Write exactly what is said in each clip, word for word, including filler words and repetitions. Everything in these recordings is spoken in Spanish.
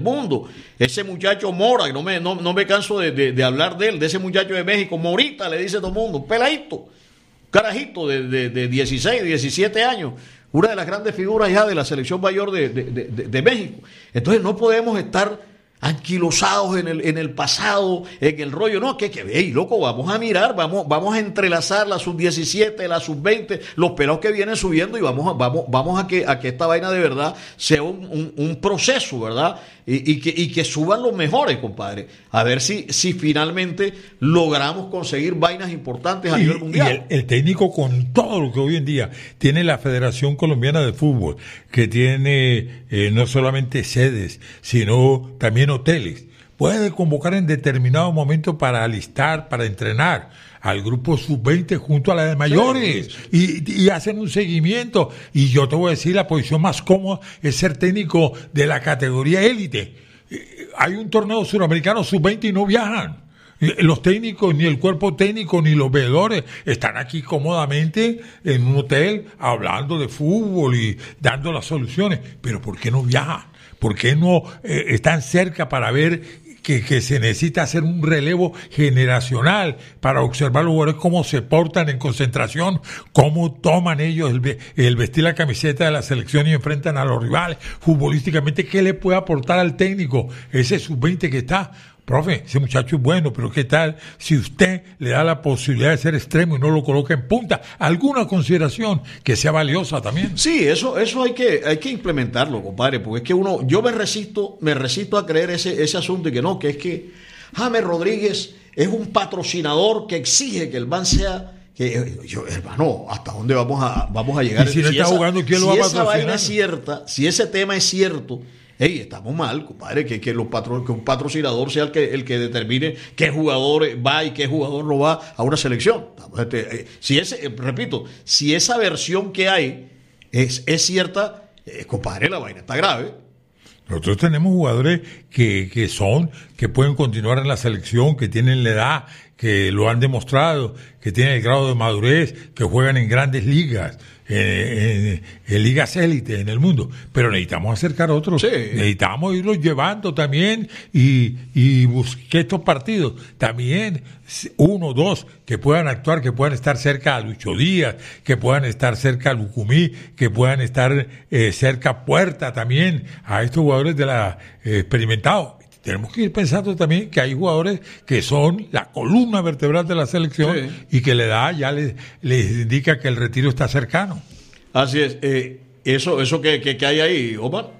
mundo. Ese muchacho Mora, que no me, no, no me canso de, de, de hablar de él, de ese muchacho de México, Morita, le dice todo el mundo, peladito, carajito de, de, de dieciséis, diecisiete años, una de las grandes figuras ya de la selección mayor de, de, de, de, de México. Entonces no podemos estar anquilosados en el, en el pasado, en el rollo, no, que, que, hey, loco, vamos a mirar, vamos, vamos a entrelazar la sub diecisiete, la sub veinte, los pelados que vienen subiendo y vamos a, vamos, vamos a que, a que esta vaina de verdad sea un, un, un proceso, ¿verdad? Y, y, que, y que suban los mejores, compadre. A ver si, si finalmente logramos conseguir vainas importantes a y, nivel mundial. Y el, el técnico, con todo lo que hoy en día tiene la Federación Colombiana de Fútbol, que tiene eh, no solamente sedes, sino también hoteles, puede convocar en determinado momento para alistar, para entrenar al grupo sub veinte junto a la de mayores, sí, sí. Y, y hacen un seguimiento. Y yo te voy a decir, la posición más cómoda es ser técnico de la categoría élite. Hay un torneo suramericano sub veinte y no viajan. Los técnicos, ni el cuerpo técnico, ni los veedores están aquí cómodamente en un hotel hablando de fútbol y dando las soluciones. Pero ¿por qué no viajan? ¿Por qué no eh, están cerca para ver que, que se necesita hacer un relevo generacional para observar los jugadores cómo se portan en concentración, cómo toman ellos el, el vestir la camiseta de la selección y enfrentan a los rivales futbolísticamente? ¿Qué le puede aportar al técnico ese sub veinte que está? Profe, ese muchacho es bueno, pero ¿qué tal si usted le da la posibilidad de ser extremo y no lo coloca en punta? ¿Alguna consideración que sea valiosa también? Sí, eso eso hay que hay que implementarlo, compadre, porque es que uno, yo me resisto me resisto a creer ese ese asunto y que no, que es que James Rodríguez es un patrocinador que exige que el man sea que yo, hermano, ¿hasta dónde vamos a vamos a llegar? Y si no si está esa, jugando, ¿quién si lo va a patrocinar? Si esa vaina es patrocinar? cierta, si ese tema es cierto, hey, estamos mal, compadre, que, que, los patro, que un patrocinador sea el que, el que determine qué jugador va y qué jugador no va a una selección. Este, si ese, repito, si esa versión que hay es, es cierta, eh, compadre, la vaina está grave. Nosotros tenemos jugadores que, que son, que pueden continuar en la selección, que tienen la edad, que lo han demostrado, que tienen el grado de madurez, que juegan en grandes ligas, en, en, en ligas élite en el mundo, pero necesitamos acercar a otros, sí. Necesitamos irlos llevando también y, y buscar estos partidos, también uno, dos, que puedan actuar, que puedan estar cerca a Lucho Díaz, que puedan estar cerca a Lucumí, que puedan estar eh, cerca a Puerta también, a estos jugadores de la eh, experimentados. Tenemos que ir pensando también que hay jugadores que son la columna vertebral de la selección, sí, y que la edad ya les, les indica que el retiro está cercano. Así es. Eh, ¿Eso eso que, que, que hay ahí, Omar?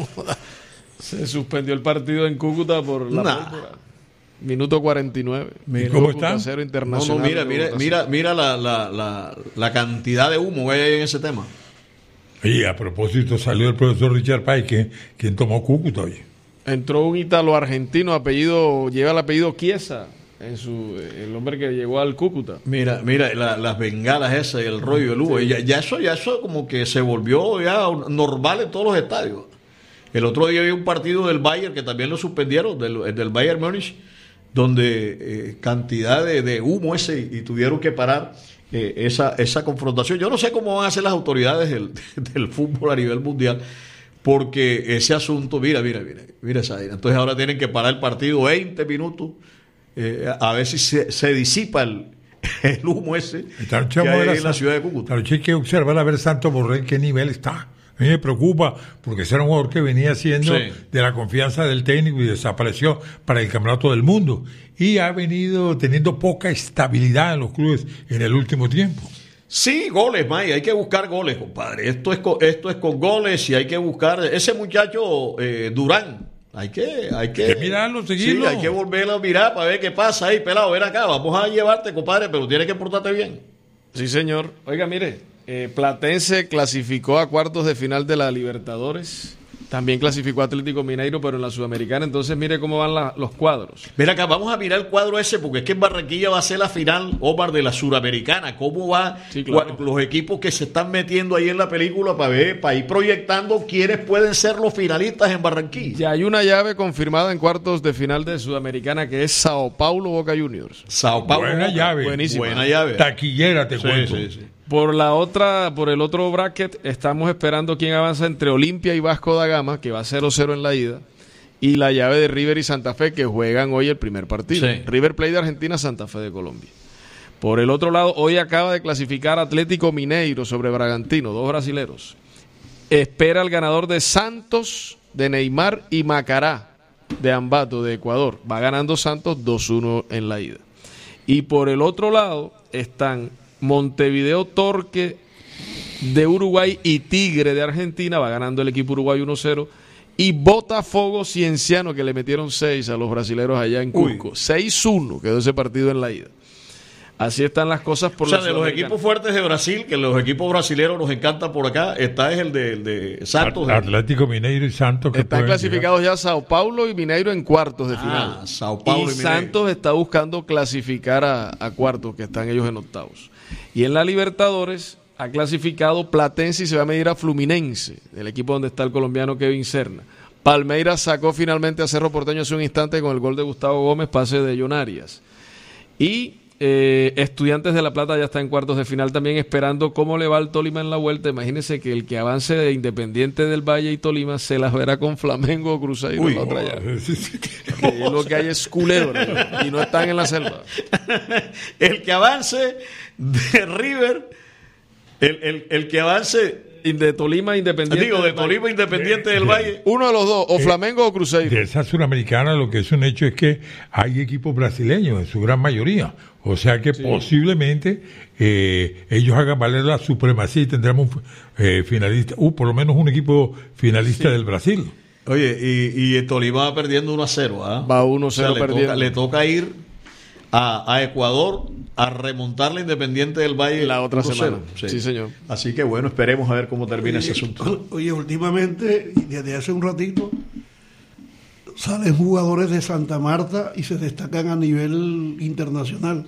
Se suspendió el partido en Cúcuta por la nah. pólvora. Minuto cuarenta y nueve. ¿Y cómo está? Cero internacional. No, no, mira, mira, mira, mira la, la, la, la cantidad de humo que hay en ese tema. Y a propósito salió el profesor Richard Paike, quien tomó Cúcuta hoy. Entró un ítalo argentino, apellido, lleva el apellido Chiesa, en su, el hombre que llegó al Cúcuta. Mira, mira, la, las bengalas esas, el rollo del humo, sí. ya, ya eso, ya eso como que se volvió ya normal en todos los estadios. El otro día había un partido del Bayern que también lo suspendieron, del, del Bayern Múnich, donde eh, cantidad de, de humo ese y tuvieron que parar eh, esa, esa confrontación. Yo no sé cómo van a hacer las autoridades del, del fútbol a nivel mundial, porque ese asunto, mira, mira, mira, mira esa vaina. Entonces ahora tienen que parar el partido veinte minutos, eh, a ver si se, se disipa el, el humo ese que hay en la ciudad de Cúcuta. Claro, hay que observar a ver Santos Borré en qué nivel está. A mí me preocupa porque ese era un jugador que venía siendo sí. de la confianza del técnico y desapareció para el Campeonato del Mundo y ha venido teniendo poca estabilidad en los clubes en el último tiempo. Sí, goles, May, hay que buscar goles, compadre. Esto es con, esto es con goles y hay que buscar ese muchacho eh, Durán. Hay que, hay que, hay que mirarlo, seguirlo. Sí, hay que volverlo a mirar para ver qué pasa ahí, pelado. Ven acá, vamos a llevarte, compadre, pero tienes que portarte bien. Sí, señor. Oiga, mire, eh, Platense clasificó a cuartos de final de la Libertadores. También clasificó Atlético Mineiro, pero en la Sudamericana. Entonces, mire cómo van la, los cuadros. Ven acá, vamos a mirar el cuadro ese, porque es que en Barranquilla va a ser la final, Omar, de la Sudamericana. ¿Cómo va sí, claro. los equipos que se están metiendo ahí en la película para ver, para ir proyectando quiénes pueden ser los finalistas en Barranquilla? Ya hay una llave confirmada en cuartos de final de Sudamericana, que es Sao Paulo Boca Juniors. Sao Paulo Buena Boca. llave. Buenísima. Buena llave. Taquillera, te sí, cuento. Sí, sí. Por la otra, por el otro bracket, estamos esperando quién avanza entre Olimpia y Vasco da Gama, que va cero cero en la ida, y la llave de River y Santa Fe, que juegan hoy el primer partido. Sí. River Plate de Argentina, Santa Fe de Colombia. Por el otro lado, hoy acaba de clasificar Atlético Mineiro sobre Bragantino, dos brasileros. Espera el ganador de Santos, de Neymar, y Macará, de Ambato, de Ecuador. Va ganando Santos dos uno en la ida. Y por el otro lado están Montevideo Torque de Uruguay y Tigre de Argentina. Va ganando el equipo uruguayo uno cero. Y Botafogo Cienciano, que le metieron seis a los brasileros allá en Cusco. seis uno quedó ese partido en la ida. Así están las cosas por O sea, la de los equipos fuertes de Brasil, que los equipos brasileños nos encantan por acá, está es el de, el de Santos. Atlético Mineiro y Santos. Que están clasificados llegar. ya Sao Paulo y Mineiro en cuartos de ah, final. Sao Paulo y, y Mineiro. Santos está buscando clasificar a, a cuartos, que están ellos en octavos. Y en la Libertadores ha clasificado Platense y se va a medir a Fluminense, del equipo donde está el colombiano Kevin Serna. Palmeiras sacó finalmente a Cerro Porteño hace un instante con el gol de Gustavo Gómez, pase de John Arias. Y Eh, Estudiantes de La Plata ya está en cuartos de final también, esperando cómo le va al Tolima en la vuelta. Imagínense que el que avance de Independiente del Valle y Tolima se las verá con Flamengo o Cruzeiro. Uy, en la otra llave. Oh, sí, sí. Que lo que hay es culebra y no están en la selva. El que avance de River, el, el, el que avance De Tolima Independiente. digo, de del Valle. Tolima Independiente del Valle. Uno de los dos, o Flamengo o Cruzeiro. De esa suramericana lo que es un hecho es que hay equipos brasileños en su gran mayoría. O sea que Sí. posiblemente eh, ellos hagan valer la supremacía y tendremos un eh, finalista, uh, por lo menos un equipo finalista Sí. del Brasil. Oye, y, y el Tolima va perdiendo uno a cero. ¿ah? Va uno O sea, cero le perdiendo. toca, le toca ir a, a Ecuador a remontar la Independiente del Valle La otra uno cero. semana. Sí, señor. Así que bueno, esperemos a ver cómo termina ese Oye, asunto. Oye, últimamente, y desde hace un ratito, salen jugadores de Santa Marta y se destacan a nivel internacional.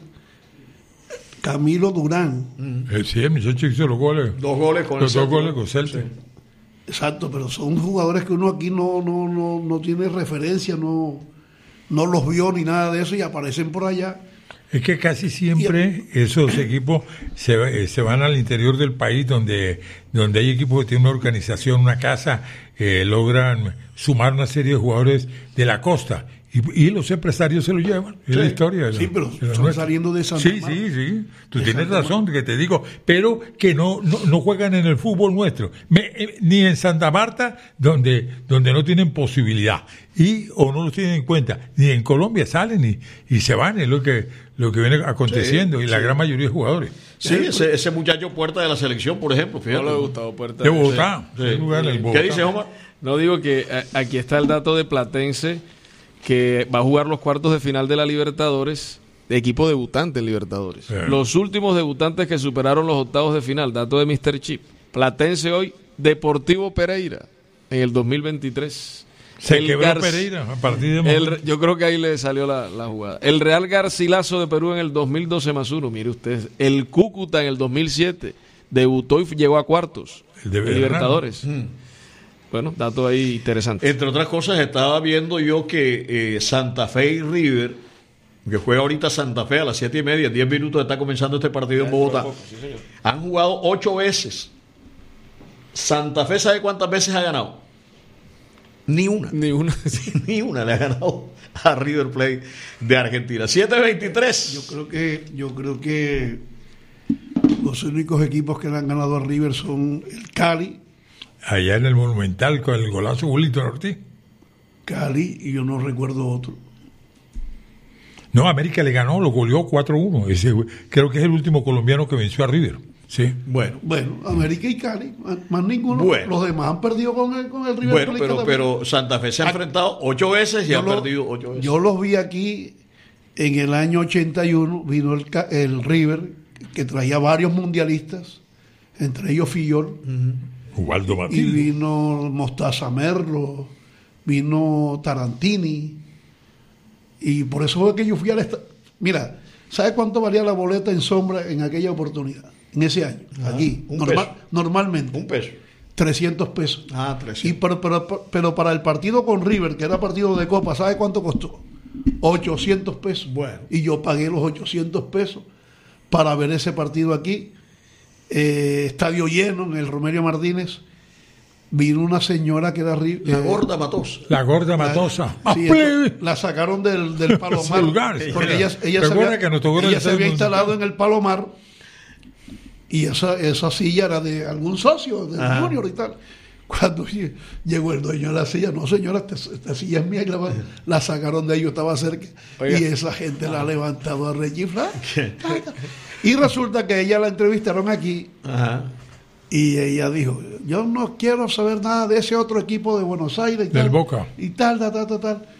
Camilo Durán, Eh, sí, el muchacho hizo los goles. Dos goles con Los el dos Celtic. goles con Celtic. exacto, pero son jugadores que uno aquí no, no, no, no tiene referencia, no, no los vio ni nada de eso y aparecen por allá. Es que casi siempre esos equipos se, eh, se van al interior del país donde, donde hay equipos que tienen una organización, una casa, eh, logran sumar una serie de jugadores de la costa y, y los empresarios se lo llevan. Es Sí. la historia. de Sí, la- pero de la son nuestra. saliendo de Santa Sí, Marta. sí, sí. Tú De tienes Santa razón que te digo, pero que no, no, no juegan en el fútbol nuestro. Me- eh, ni en Santa Marta, donde, donde no tienen posibilidad. Y, o no los tienen en cuenta. Ni en Colombia salen y, y se van. Es lo que, lo que viene aconteciendo. Sí, y la sí. gran mayoría de jugadores. Sí, ese, ese muchacho puerta de la selección, por ejemplo. Fíjate. No le ha gustado Puerta. De Bogotá. Sí. en lugar del ¿Qué Bogotá. dice Omar? No, digo que a- aquí está el dato de Platense, que va a jugar los cuartos de final de la Libertadores, de equipo debutante en Libertadores. Sí. Los últimos debutantes que superaron los octavos de final, dato de míster Chip. Platense hoy, Deportivo Pereira, en el dos mil veintitrés. Se El quebró Garci- Pereira a partir de El, yo creo que ahí le salió la, la jugada. El Real Garcilaso de Perú en el dos mil doce más uno, mire usted. El Cúcuta en el dos mil siete debutó y llegó a cuartos El de en Belgrano. Libertadores. Bueno, dato ahí interesante. Entre otras cosas, estaba viendo yo que eh, Santa Fe y River, que juega ahorita Santa Fe a las siete y media, en diez minutos está comenzando este partido en Bogotá, han jugado ocho veces. Santa Fe, ¿sabe cuántas veces ha ganado? Ni una. Ni una. Ni una le ha ganado a River Plate de Argentina. siete veintitrés. Yo creo que, yo creo que los únicos equipos que le han ganado a River son el Cali, Allá en el Monumental con el golazo Julito Ortiz. Cali y yo no recuerdo otro. No, América le ganó, lo goleó cuatro uno. Ese, creo que es el último colombiano que venció a River. Sí. Bueno, Bueno, América y Cali, más, más ninguno. Bueno. Los demás han perdido con el, con el River bueno Plate pero, cada vez. pero Santa Fe se ha Ah, enfrentado ocho veces y Yo ha lo- perdido ocho veces. Yo los vi aquí en el año ochenta y uno, vino el, ca- el River, que traía varios mundialistas, entre ellos Fillol, Ubaldo y Matilde. vino Mostaza Merlo, vino Tarantini, y por eso fue que yo fui al esta- Mira, ¿sabes cuánto valía la boleta en sombra en aquella oportunidad? En ese año, Ah, aquí, un normal- peso. normalmente, Un peso. trescientos pesos. Ah, Y trescientos. pero, pero, pero para el partido con River, que era partido de Copa, ¿sabe cuánto costó? ochocientos pesos. Bueno. Y yo pagué los ochocientos pesos para ver ese partido aquí. Eh, estadio lleno en el Romelio Martínez. vino una señora que era ri- La eh, gorda Matosa. La gorda matosa. sí, ¡Ah, esto- la sacaron del, del Palomar. Vulgar, sí. Porque ella, ella se Recuerda había, que nos tocó ella el se había segundo instalado musical. en el Palomar y esa, esa silla era de algún socio, de Ajá. Junior y tal. Cuando lle- llegó el dueño de la silla, no señora, esta, esta silla es mía, y la, la sacaron de ahí, yo estaba cerca. Oiga. Y esa gente la ha levantado a rechiflar. Y resulta que ella la entrevistaron aquí. Ajá. Y ella dijo, yo no quiero saber nada de ese otro equipo de Buenos Aires y Del tal, Boca. y tal, tal, tal, tal, tal.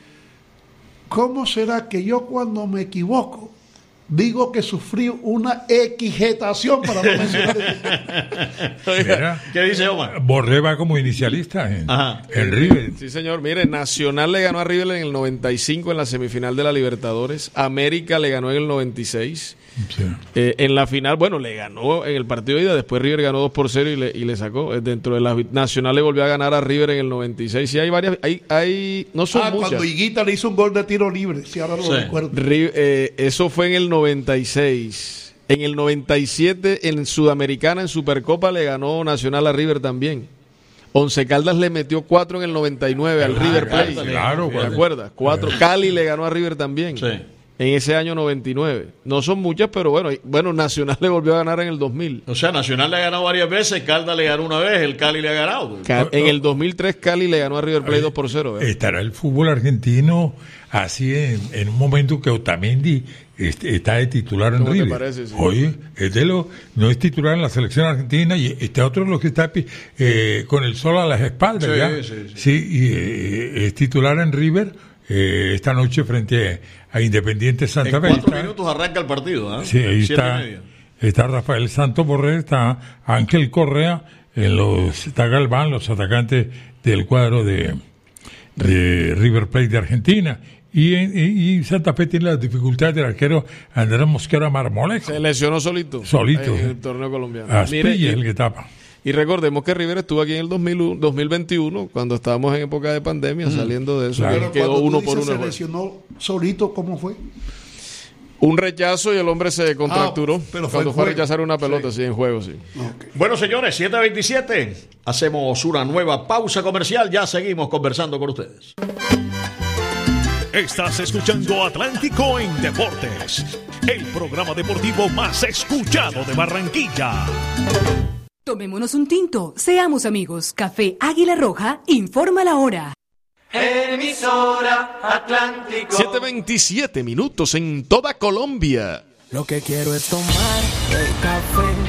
¿Cómo será que yo cuando me equivoco digo que sufrí una equigetación para no mencionar? Mira, ¿Qué dice Omar? Borré va como inicialista en, Ajá. en River. Sí, señor. Mire, Nacional le ganó a River en el noventa y cinco en la semifinal de la Libertadores. América le ganó en el noventa y seis. Sí. Eh, en la final, bueno, le ganó en el partido de ida, después River ganó dos por cero y le, y le sacó. Eh, Dentro de la Nacional le volvió a ganar a River en el noventa y seis. Sí, hay varias, hay, hay no son Ah, muchas. cuando Higuita le hizo un gol de tiro libre, si ahora lo Sí. recuerdo. Ri- eh, eso fue en el noventa y seis. En el noventa y siete, en Sudamericana, en Supercopa, le ganó Nacional a River también. Once Caldas le metió cuatro en el noventa y nueve al Ah, River Plate. Caldas, claro, ¿Te cuando- acuerdas? Cuatro. Cali le ganó a River también. Sí. En ese año noventa y nueve. No son muchas, pero bueno, bueno, Nacional le volvió a ganar en el dos mil. O sea, Nacional le ha ganado varias veces, Caldas le ganó una vez, el Cali le ha ganado. Ca- En el dos mil tres Cali le ganó a River Plate dos por cero. ¿eh? Estará el fútbol argentino así en, en un momento que Otamendi este, está de titular en ¿Cómo te River. parece? Sí. Oye, es de lo, no es titular en la selección argentina y este otro es lo que está eh, con el sol a las espaldas. Sí, ¿ya? sí, sí. Sí, y eh, es titular en River eh, esta noche frente a Independiente Santa En Fe. cuatro Está- minutos arranca el partido. ¿ah? Sí, ahí Siete está, y media. está Rafael Santos Borré, está Ángel Correa, en los, está Galván, los atacantes del cuadro de, de River Plate de Argentina. Y, en- y, y Santa Fe tiene las dificultades del arquero Andrés Mosquera Marmolejo. Se lesionó solito. Solito, En sí. el torneo colombiano. Asprilla Mire, es y- el que tapa. Y recordemos que River estuvo aquí en el dos mil uno, dos mil veintiuno, cuando estábamos en época de pandemia, saliendo de eso, Claro. que Pero quedó cuando tú uno por dices uno. el se juego. lesionó solito, ¿cómo fue? Un rechazo y el hombre se contracturó Ah, pero fue cuando en fue a juego. rechazar una pelota, Sí. sí, en juego, sí. Ok. Bueno, señores, siete veintisiete. Hacemos una nueva pausa comercial. Ya seguimos conversando con ustedes. Estás escuchando Atlántico en Deportes, el programa deportivo más escuchado de Barranquilla. Tomémonos un tinto, seamos amigos. Café Águila Roja, informa la hora. Emisora Atlántico. siete veintisiete minutos en toda Colombia. Lo que quiero es tomar el café